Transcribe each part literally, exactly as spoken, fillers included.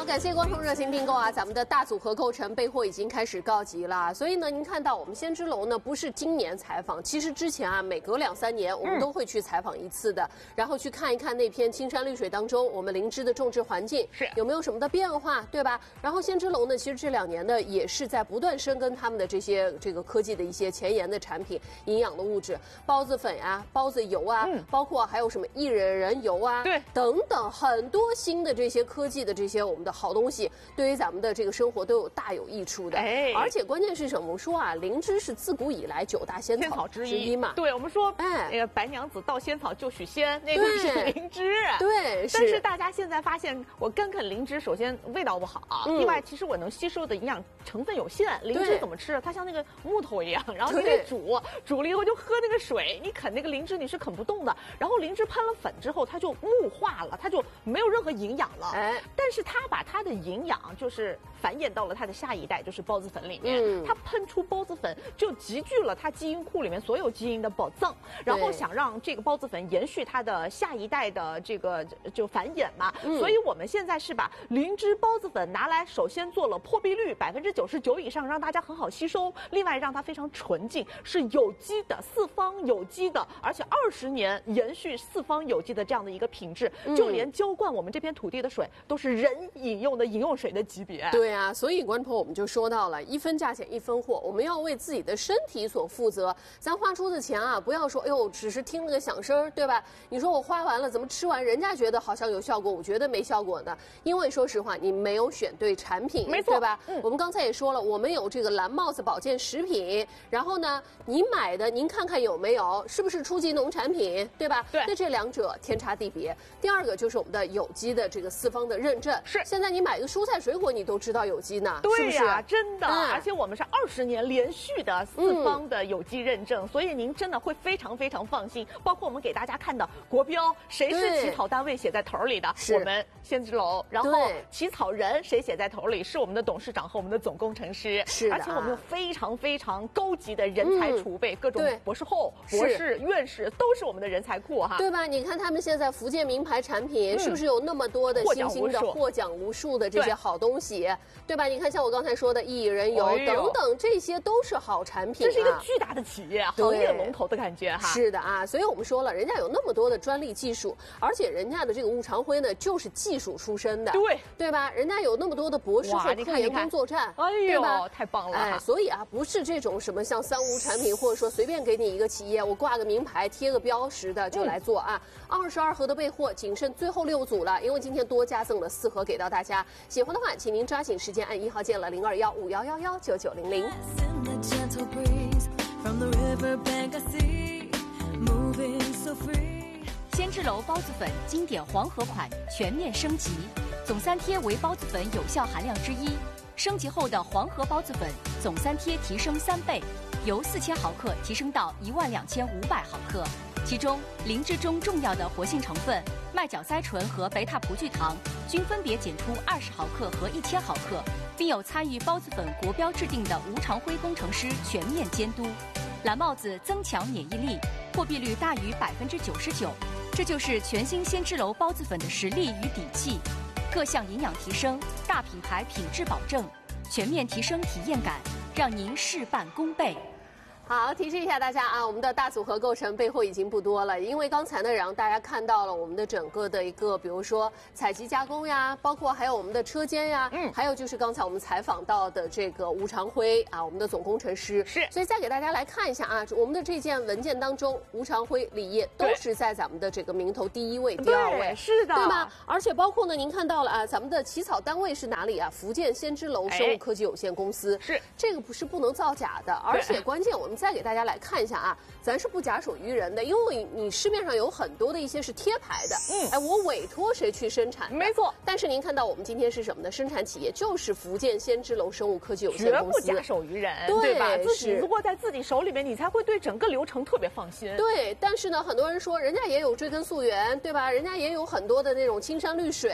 感谢观众热情订购啊！咱们的大组合购城备货已经开始告急了，所以呢，您看到我们先知楼呢，不是今年采访，其实之前啊，每隔两三年我们都会去采访一次的，嗯、然后去看一看那片青山绿水当中，我们灵芝的种植环境是有没有什么的变化，对吧？然后先知楼呢，其实这两年呢，也是在不断深耕他们的这些这个科技的一些前沿的产品、营养的物质，包子粉呀、包子油啊，嗯、包括还有什么薏仁仁油啊， 对， 等等很多新的这些科技的这些我们的好东西。对于咱们的这个生活都有大有益处的，哎，而且关键是什么？我们说啊，灵芝是自古以来九大仙草之一嘛。 对，我们说，哎，那个白娘子盗仙草就许仙，那个是灵芝。 对， 但是大家现在发现，我干啃灵芝，首先味道不好，嗯、另外其实我能吸收的营养成分有限。灵芝怎么吃？它像那个木头一样，然后你得煮，煮了以后就喝那个水。你啃那个灵芝，你是啃不动的。然后灵芝喷了粉之后，它就木化了，它就没有任何营养了。哎，但是它把它的营养就是繁衍到了它的下一代，就是孢子粉里面。嗯，它喷出孢子粉，就集聚了它基因库里面所有基因的宝藏，然后想让这个孢子粉延续它的下一代的这个就繁衍嘛。嗯，所以我们现在是把灵芝孢子粉拿来，首先做了破壁率百分之九十九以上，让大家很好吸收；另外让它非常纯净，是有机的，四方有机的，而且二十年延续四方有机的这样的一个品质，嗯、就连浇灌我们这片土地的水都是人饮用的饮用水的级别。 对啊，所以观众朋友我们就说到了一分价钱一分货，我们要为自己的身体所负责。咱花出的钱啊，不要说哎呦，只是听了个响声，对吧？你说我花完了，怎么吃完人家觉得好像有效果，我觉得没效果呢？因为说实话，你没有选对产品， 没错， 对吧？ 嗯， 我们刚才也说了，我们有这个蓝帽子保健食品，然后呢，你买的您看看有没有，是不是初级农产品，对吧？ 对， 那这两者天差地别。第二个就是我们的有机的这个四方的认证， 是现在你买个蔬菜水果，你都知道有机呢， 对呀， 是不是？ 真的，嗯、而且我们是二十年连续的四方的有机认证，嗯、所以您真的会非常非常放心。包括我们给大家看的国标，谁是起草单位写在头里的？我们先知楼，然后起草人谁写在头里？是我们的董事长和我们的总工程师。 是的， 而且我们有非常非常高级的人才储备，嗯、各种博士后、博士、院士都是我们的人才库哈， 对吧？你看他们现在福建名牌产品、嗯、是不是有那么多的新兴的获奖无数的这些好东西，对, 对吧？你看像我刚才说的薏仁油、哎、等等，这些都是好产品、啊， 这是一个巨大的企业，行业龙头的感觉哈。 是的啊，所以我们说了，人家有那么多的专利技术，而且人家的这个吴长辉呢，就是技术出身的， 对对吧？人家有那么多的博士后科研工作站， 哎呦， 对吧？ 太棒了！ 哎，所以啊，不是这种什么像三无产品，或者说随便给你一个企业，我挂个名牌、贴个标识的就来做啊。二十二盒的备货，仅剩最后六组了，因为今天多加赠了四盒给到大家。喜欢的话，请您抓紧时间按一号键了零二幺五幺幺幺九九零零。 先知楼孢子粉经典黄河款全面升级，总三贴为孢子粉有效含量之一。升级后的黄河孢子粉总三贴提升三倍，由四千毫克提升到一万两千五百毫克。其中，灵芝中重要的活性成分麦角甾醇和贝塔葡聚糖均分别检出二十毫克和一千毫克，并有参与孢子粉国标制定的吴长辉工程师全面监督。蓝帽子增强免疫力，破壁率大于百分之九十九，这就是全新先知楼孢子粉的实力与底气。各项营养提升，大品牌品质保证，全面提升体验感，让您事半功倍。 好，提示一下大家啊，我们的大组合购城备货已经不多了，因为刚才呢让大家看到了我们的整个的一个，比如说采集加工呀，包括还有我们的车间呀，嗯，还有就是刚才我们采访到的这个吴长辉啊，我们的总工程师是， 所以再给大家来看一下啊，我们的这件文件当中，吴长辉、李烨都是在咱们的这个名头第一位、第二位， 是的， 对吧？而且包括呢，您看到了啊，咱们的起草单位是哪里啊？福建先知楼生物科技有限公司， 是这个不是不能造假的，而且关键我们再给大家来看一下啊，咱是不假手于人的，因为你市面上有很多的一些是贴牌的，嗯，哎，我委托谁去生产， 没错。 但是您看到我们今天是什么呢？生产企业就是福建先知楼生物科技有限公司， 绝不假手于人， 对, 对吧？自己如果在自己手里面，你才会对整个流程特别放心。 对，但是呢，很多人说人家也有追根溯源，对吧？人家也有很多的那种青山绿水。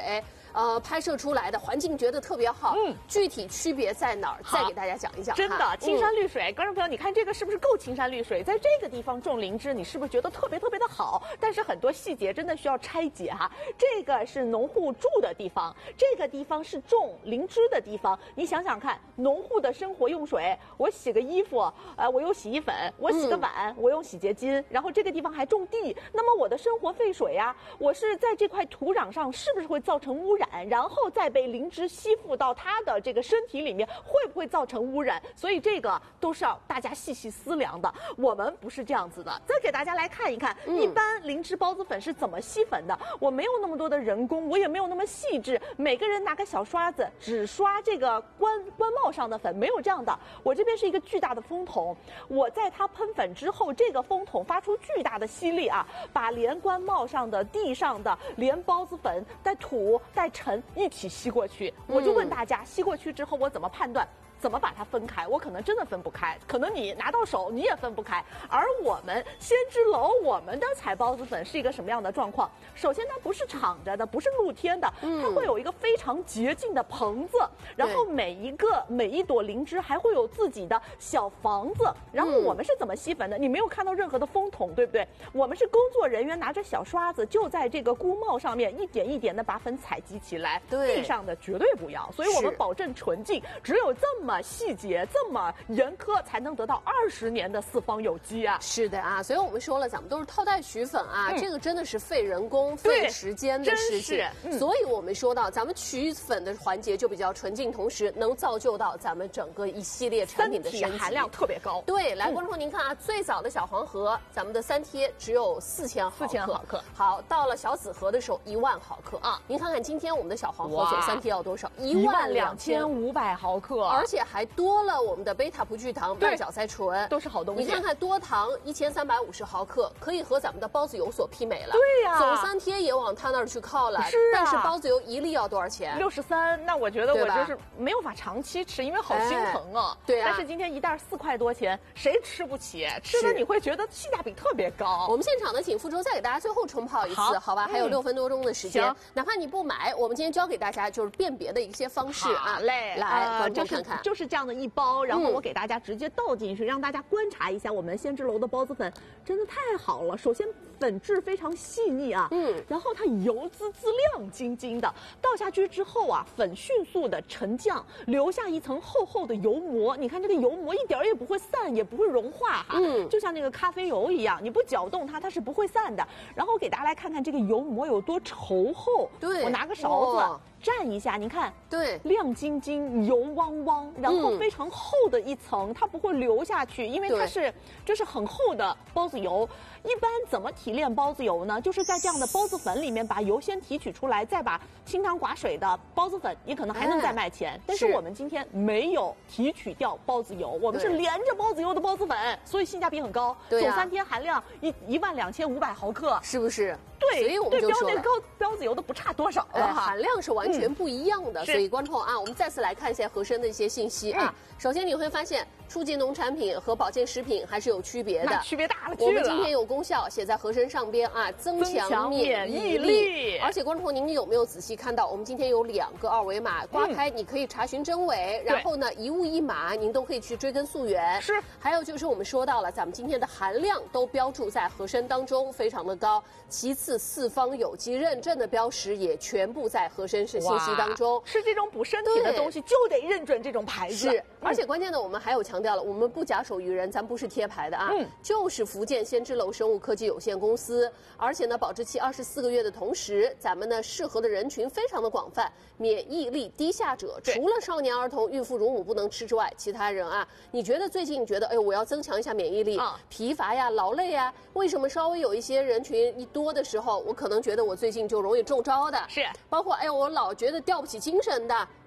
呃拍摄出来的环境觉得特别好。嗯，具体区别在哪儿？再给大家讲一讲。 真的，青山绿水，观众朋友，你看这个是不是够青山绿水？在这个地方种灵芝，你是不是觉得特别特别的好？但是很多细节真的需要拆解哈。这个是农户住的地方，这个地方是种灵芝的地方。你想想看，农户的生活用水，我洗个衣服，呃，我用洗衣粉，我洗个碗，嗯、我用洗洁精，然后这个地方还种地，那么我的生活废水呀、啊，我是在这块土壤上是不是会造成污染？然后再被灵芝吸附到它的这个身体里面，会不会造成污染？所以这个都是要大家细细思量的。我们不是这样子的。再给大家来看一看，嗯、一般灵芝孢子粉是怎么吸粉的？我没有那么多的人工，我也没有那么细致，每个人拿个小刷子只刷这个冠冠帽上的粉，没有这样的。我这边是一个巨大的风筒，我在它喷粉之后，这个风筒发出巨大的吸力啊，把连冠帽上的、地上的、连孢子粉带土带尘一起吸过去。我就问大家，吸过去之后我怎么判断？怎么把它分开？我可能真的分不开，可能你拿到手你也分不开。而我们先知楼，我们的采孢子粉是一个什么样的状况？首先它不是敞着的，不是露天的，它会有一个非常洁净的棚子，然后每一个每一朵灵芝还会有自己的小房子。然后我们是怎么吸粉的？你没有看到任何的风筒，对不对？我们是工作人员拿着小刷子，就在这个菇帽上面一点一点的把粉采集起来，地上的绝对不要。所以我们保证纯净，只有这么细节这么严苛，才能得到二十年的四方有机啊！ 是的啊，所以我们说了，咱们都是套袋取粉啊，嗯、这个真的是费人工、费时间的事情。嗯、所以我们说到，咱们取粉的环节就比较纯净，同时能造就到咱们整个一系列产品的升级， 含量特别高。 对，来，观众朋友您看啊，最早的小黄盒，咱们的三贴只有四千毫克， 四千毫克。 好，到了小紫盒的时候，一万毫克啊！您看看今天我们的小黄盒总三贴要多少？ 一万两千五百毫克， 而且还多了我们的贝塔葡聚糖、半角塞醇， 都是好东西。 你看看多糖一千三百五十毫克，可以和咱们的孢子油所媲美了。 对呀、啊， 总三贴也往它那儿去靠了。 是啊， 但是孢子油一粒要多少钱？ 六十三。那我觉得我就是没有法长期吃，因为好心疼啊。 哎、对啊。 但是今天一袋四块多钱，谁吃不起？吃了你会觉得性价比特别高。 我们现场呢，请付周再给大家最后冲泡一次，好, 好吧？还有六分多钟的时间，嗯、哪怕你不买，我们今天教给大家就是辨别的一些方式啊。 嘞， 来，观众看看看， 就是这样的一包，然后我给大家直接倒进去，嗯、让大家观察一下我们先知楼的孢子粉，真的太好了。首先粉质非常细腻啊，嗯，然后它油滋滋亮晶晶的，倒下去之后啊，粉迅速的沉降，留下一层厚厚的油膜。你看这个油膜一点也不会散，也不会融化哈，嗯，就像那个咖啡油一样，你不搅动它，它是不会散的。然后给大家来看看这个油膜有多稠厚， 对， 我拿个勺子蘸一下，你看， 对， 亮晶晶、油汪汪，然后非常厚的一层，它不会流下去，因为它是就是很厚的孢子油。一般怎么提炼孢子油呢？就是在这样的孢子粉里面把油先提取出来，再把清汤寡水的孢子粉，你可能还能再卖钱。哎、但是我们今天没有提取掉孢子油，我们是连着孢子油的孢子粉，所以性价比很高。 对、啊， 总三天含量一一万两千五百毫克， 是不是？ 对， 所以我们就说对标那高孢子油都不差多少了、 哎、含量是完全不一样的。嗯、所以观众啊，我们再次来看一下合生的一些信息啊。嗯、首先你会发现，初级农产品和保健食品还是有区别的， 区别大了去了。我们今天有功效写在合生上边啊，增强免疫力。而且观众朋友，您有没有仔细看到，我们今天有两个二维码，刮开你可以查询真伪，嗯、然后呢一物一码，您都可以去追根溯源。 是。 还有就是我们说到了，咱们今天的含量都标注在合生当中，非常的高。其次，四方有机认证的标识也全部在合生式信息当中。 是这种补身体的东西，就得认准这种牌子。 是，而且关键的，我们还有强调了，我们不假手于人，咱不是贴牌的啊，嗯、就是福建先知楼生物科技有限公司。而且呢，保质期二十四个月的同时，咱们呢适合的人群非常的广泛，免疫力低下者，除了少年儿童、孕妇、乳母不能吃之外，其他人啊，你觉得最近觉得，哎呦，我要增强一下免疫力，啊、疲乏呀、劳累呀，为什么稍微有一些人群一多的时候，我可能觉得我最近就容易中招的， 是， 包括哎呦，我老觉得吊不起精神的。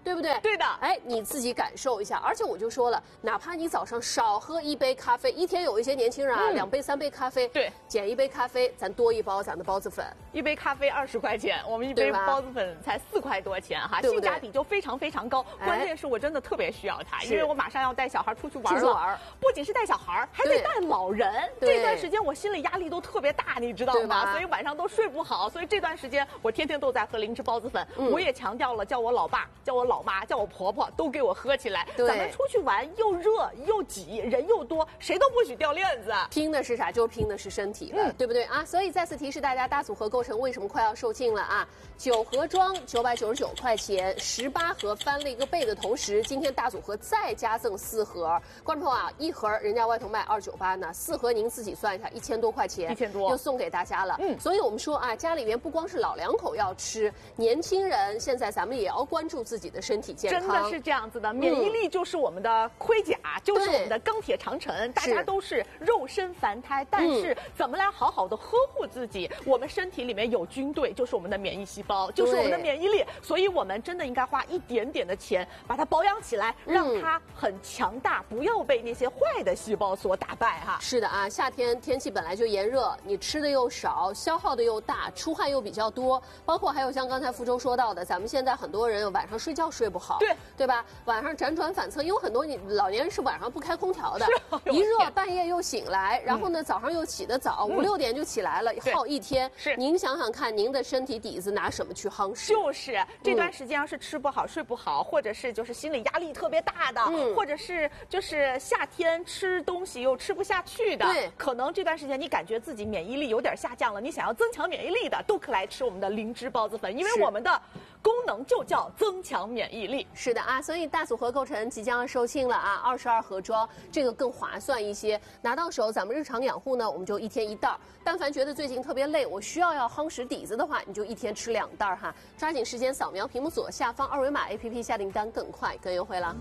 对不对？ 对的。 哎，你自己感受一下。而且我就说了，哪怕你早上少喝一杯咖啡，一天有一些年轻人啊，嗯、两杯三杯咖啡， 对， 减一杯咖啡，咱多一包咱的包子粉。 一杯咖啡二十块钱，我们一杯包子粉才四块多钱哈，性价比就非常非常高。关键是我真的特别需要它，因为我马上要带小孩出去玩了。玩不仅是带小孩，还得带老人。这段时间我心理压力都特别大，你知道吗？所以晚上都睡不好。所以这段时间我天天都在喝灵芝包子粉。嗯、我也强调了，叫我老爸、叫我老妈、叫我婆婆都给我喝起来。咱们出去玩又热又挤，人又多，谁都不许掉链子。 拼的是啥？就拼的是身体了，嗯、对不对啊？所以再次提示大家，大组合构成为什么快要售罄了啊？九盒装九百九十九块钱，十八盒翻了一个倍的同时，今天大组合再加赠四盒。观众朋友啊，一盒人家外头卖二九八呢，四盒您自己算一下，一千多块钱， 一千多又送给大家了。嗯，所以我们说啊，家里面不光是老两口要吃，年轻人现在咱们也要关注自己的身体健康。 真的是这样子的，免疫力就是我们的盔甲，嗯、就是我们的钢铁长城。大家都是肉身凡胎，但是怎么来好好的呵护自己？我们身体里面有军队，就是我们的免疫细胞，就是我们的免疫力。所以我们真的应该花一点点的钱把它保养起来，让它很强大，不要被那些坏的细胞所打败哈。 是的啊，夏天天气本来就炎热，你吃的又少，消耗的又大，出汗又比较多，包括还有像刚才福州说到的，咱们现在很多人晚上睡觉睡不好， 对对吧？晚上辗转反侧，有很多你老年人是晚上不开空调的，一热半夜又醒来，然后呢、嗯、早上又起得早，五、嗯、六点就起来了，耗一天。 是， 您想想看，您的身体底子拿什么去夯实？ 就是这段时间要是吃不好、嗯、睡不好，或者是就是心理压力特别大的，嗯、或者是就是夏天吃东西又吃不下去的， 对， 可能这段时间你感觉自己免疫力有点下降了，你想要增强免疫力的，都可来吃我们的灵芝包子粉，因为我们的功能就叫增强免疫力。 是的啊，所以大组合构成即将要售罄了啊，二十二盒装，这个更划算一些。拿到手，咱们日常养护呢，我们就一天一袋。但凡觉得最近特别累，我需要要夯实底子的话，你就一天吃两袋哈。抓紧时间扫描屏幕左下方二维码 A P P 下订单更快更优惠了。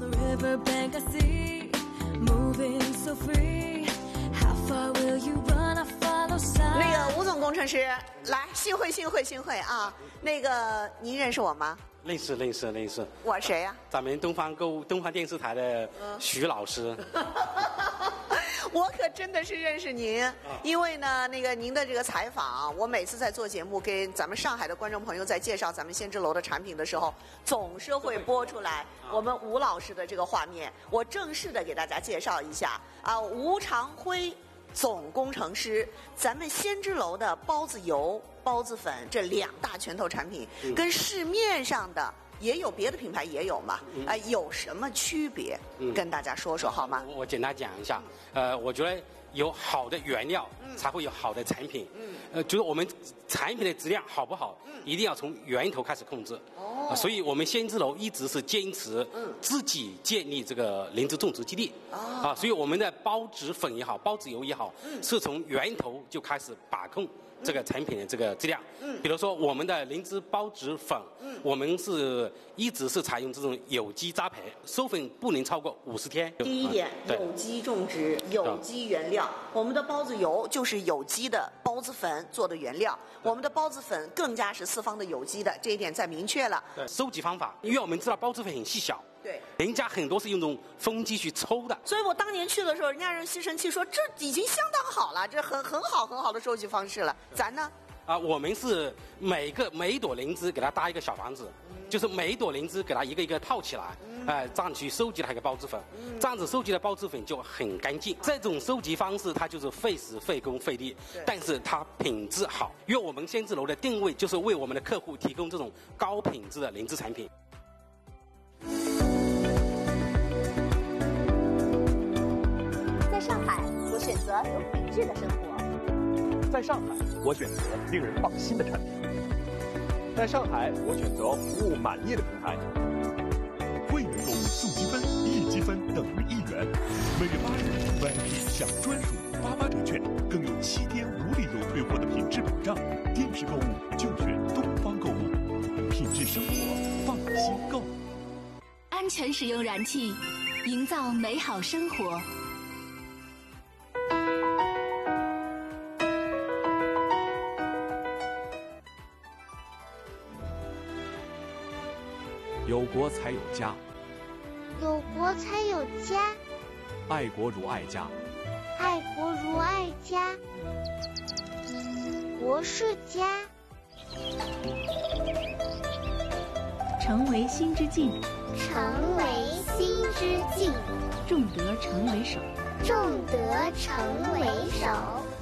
那个吴总工程师，来，幸会幸会幸会啊！那个您认识我吗？ 认识认识认识。 我谁呀、啊？ 咱们东方购物东方电视台的徐老师。 我可真的是认识您，因为呢，那个您的这个采访，我每次在做节目给咱们上海的观众朋友在介绍咱们先知楼的产品的时候，总是会播出来我们吴老师的这个画面。我正式的给大家介绍一下啊，吴长辉总工程师，咱们先知楼的包子油、包子粉这两大拳头产品，嗯、跟市面上的也有别的品牌也有嘛，啊、嗯呃，有什么区别？嗯、跟大家说说好吗？ 我, 我简单讲一下，呃，我觉得有好的原料，嗯、才会有好的产品。嗯，呃，就是我们产品的质量好不好，嗯、一定要从源头开始控制。哦、呃，所以我们先知楼一直是坚持自己建立这个灵芝种植基地。哦、啊，所以我们的包子粉也好，包子油也好，嗯、是从源头就开始把控这个产品的这个质量。嗯，比如说我们的灵芝包子粉，嗯，我们是一直是采用这种有机栽培，收粉不能超过五十天。 第一点，嗯、有机种植，有机原料。我们的包子油就是有机的包子粉做的原料，我们的包子粉更加是四方的有机的，这一点再明确了。 对，收集方法，因为我们知道包子粉很细小。 对， 人家很多是用这种风机去抽的， 所以我当年去的时候，人家用吸尘器说这已经相当好了，这很很好很好的收集方式了。咱呢？ 啊，我们是每个每一朵灵芝给它搭一个小房子，嗯、就是每一朵灵芝给它一个一个套起来，嗯、呃，这样去收集它一个包子粉，嗯、这样子收集的包子粉就很干净。这种收集方式它就是费时费工费力，但是它品质好，因为我们先知楼的定位就是为我们的客户提供这种高品质的灵芝产品。 在上海，我选择有品质的生活。 在上海，我选择令人放心的产品。在上海，我选择服务满意的平台。会员购物送积分，一积分等于一元。每月八日 V I P 享专属八八折券，更有七天无理由退货的品质保障。电视购物就选东方购物，品质生活，放心购。 安全使用燃气，营造美好生活。 有国才有家， 有国才有家， 爱国如爱家， 爱国如爱家，国是家。 成为心之境， 成为心之境， 重德成为首， 重德成为首。